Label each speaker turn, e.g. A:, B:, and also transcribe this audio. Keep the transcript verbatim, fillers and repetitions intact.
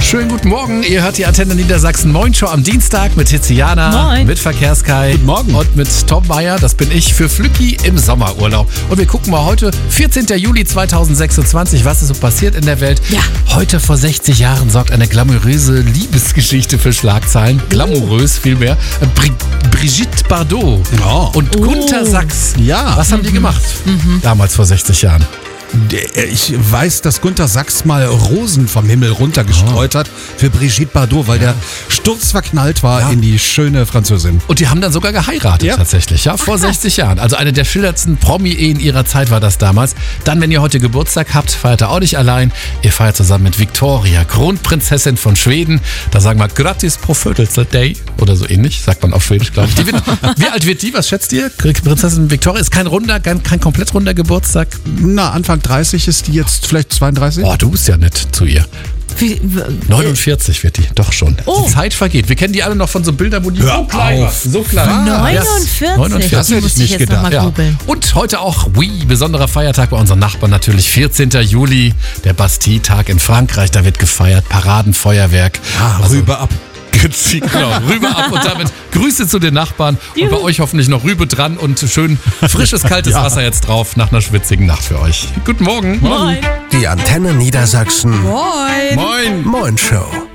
A: Schönen guten Morgen, ihr hört die Antenne Niedersachsen Moin Show am Dienstag mit Tiziana,
B: Moin.
A: mit Verkehrskai
C: Guten Morgen.
A: und mit Tom Meyer, das bin ich, für Flücki im Sommerurlaub. Und wir gucken mal heute, vierzehnten Juli zweitausendsechsundzwanzig, was ist so passiert in der Welt.
B: Ja.
A: Heute vor sechzig Jahren sorgt eine glamouröse Liebesgeschichte für Schlagzeilen, glamourös vielmehr, Bri- Brigitte Bardot
C: Ja.
A: und
B: Oh.
A: Gunter Sachs.
C: Ja.
A: Was haben die gemacht damals vor sechzig Jahren?
C: Ich weiß, dass Gunter Sachs mal Rosen vom Himmel runtergestreut hat für Brigitte Bardot, weil der sturzverknallt war
A: Ja.
C: in die schöne Französin.
A: Und die haben dann sogar geheiratet
C: Ja.
A: tatsächlich, ja, vor sechzig Jahren. Also eine der schillerndsten Promi-Ehen ihrer Zeit war das damals. Dann, wenn ihr heute Geburtstag habt, feiert ihr auch nicht allein. Ihr feiert zusammen mit Victoria, Kronprinzessin von Schweden. Da sagen wir gratis pro Födelsedag oder so ähnlich, sagt man auf Schwedisch, glaube ich. Die wird, wie alt wird die? Was schätzt ihr? Prinzessin Victoria ist kein runder, kein, kein komplett runder Geburtstag.
C: Na, Anfang dreißig ist die jetzt vielleicht zweiunddreißig?
A: Boah, du bist ja nett zu ihr.
B: Wie, w-
A: neunundvierzig wird die, doch schon.
B: Oh.
A: Die Zeit vergeht. Wir kennen die alle noch von so Bildern, wo die
C: Hör
A: so klein war.
C: auf.
A: So klein.
B: neunundvierzig.
A: Ja, neunundvierzig.
C: Das hätte ich
B: muss
C: nicht
B: jetzt
C: gedacht.
B: noch mal
A: Ja.
B: googeln.
A: Und heute auch, oui, besonderer Feiertag bei unseren Nachbarn natürlich, vierzehnten Juli, der Bastille-Tag in Frankreich, da wird gefeiert, Paradenfeuerwerk.
C: Ah,
A: Also,
C: rüber ab.
A: genau, rüber ab und damit Grüße zu den Nachbarn und bei euch hoffentlich noch Rübe dran und schön frisches, kaltes
C: Ja.
A: Wasser jetzt drauf nach einer schwitzigen Nacht für euch. Guten Morgen.
B: Moin.
D: Die Antenne Niedersachsen
B: Moin.
A: Moin.
D: Moin Show.